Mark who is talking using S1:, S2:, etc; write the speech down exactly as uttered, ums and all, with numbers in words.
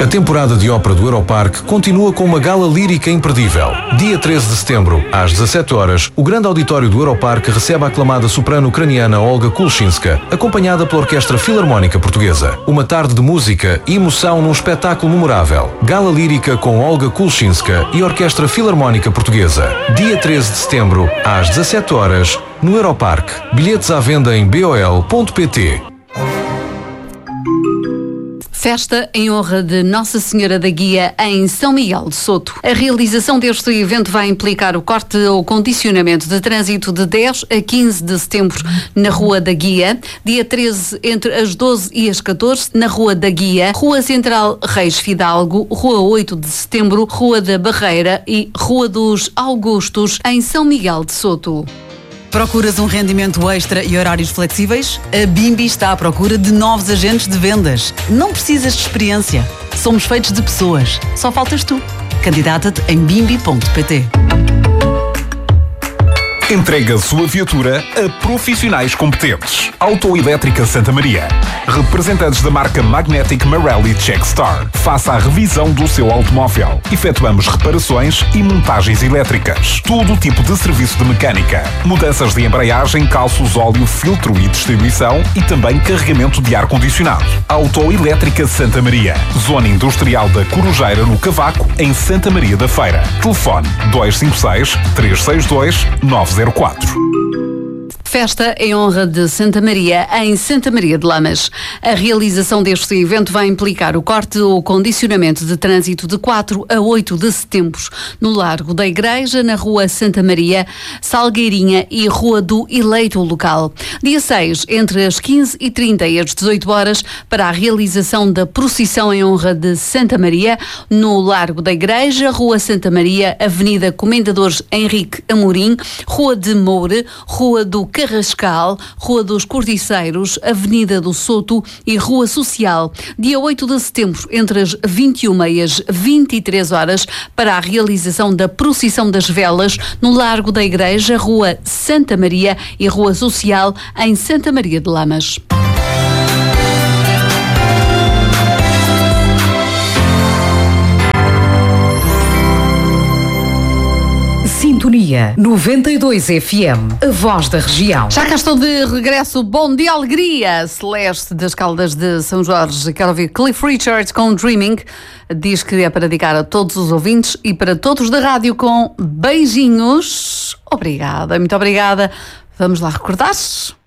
S1: A temporada de ópera do Europarque continua com uma gala lírica imperdível. Dia treze de setembro, às dezassete horas, o grande auditório do Europarque recebe a aclamada soprano ucraniana Olga Kulchinska, acompanhada pela Orquestra Filarmónica Portuguesa. Uma tarde de música e emoção num espetáculo memorável. Gala lírica com Olga Kulchinska e Orquestra Filarmónica Portuguesa. Dia treze de setembro, às dezassete horas, no Europarque. Bilhetes à venda em b o l ponto p t.
S2: Festa em honra de Nossa Senhora da Guia em São Miguel de Soto. A realização deste evento vai implicar o corte ou condicionamento de trânsito de dez a quinze de setembro na Rua da Guia, dia treze entre as doze e as catorze na Rua da Guia, Rua Central Reis Fidalgo, Rua oito de setembro, Rua da Barreira e Rua dos Augustos em São Miguel de Soto.
S3: Procuras um rendimento extra e horários flexíveis? A Bimbi está à procura de novos agentes de vendas. Não precisas de experiência. Somos feitos de pessoas. Só faltas tu. Candidata-te em bimbi ponto p t.
S4: Entrega a sua viatura a profissionais competentes. Autoelétrica Santa Maria. Representantes da marca Magnetic Marelli Checkstar. Faça a revisão do seu automóvel. Efetuamos reparações e montagens elétricas. Todo tipo de serviço de mecânica. Mudanças de embreagem, calços, óleo, filtro e distribuição e também carregamento de ar-condicionado. Autoelétrica Santa Maria. Zona Industrial da Corujeira, no Cavaco, em Santa Maria da Feira. Telefone dois cinco seis, três seis dois, nove zero quatro.
S2: Festa em honra de Santa Maria, em Santa Maria de Lamas. A realização deste evento vai implicar o corte ou condicionamento de trânsito de quatro a oito de setembro, no Largo da Igreja, na Rua Santa Maria, Salgueirinha e Rua do Eleito Local. Dia seis, entre as quinze e trinta e as dezoito horas, para a realização da procissão em honra de Santa Maria, no Largo da Igreja, Rua Santa Maria, Avenida Comendadores Henrique Amorim, Rua de Moure, Rua do Carrascal, Rua dos Cordiceiros, Avenida do Soto e Rua Social. Dia oito de setembro, entre as vinte e uma e as vinte e três horas, para a realização da procissão das velas no Largo da Igreja, Rua Santa Maria e Rua Social, em Santa Maria de Lamas.
S5: Sintonia noventa e dois F M, a voz da região.
S2: Já cá estou de regresso. Bom dia, alegria! Celeste das Caldas de São Jorge. Quero ouvir Cliff Richard com Dreaming. Diz que é para dedicar a todos os ouvintes e para todos da rádio com beijinhos. Obrigada, muito obrigada. Vamos lá recordar-se.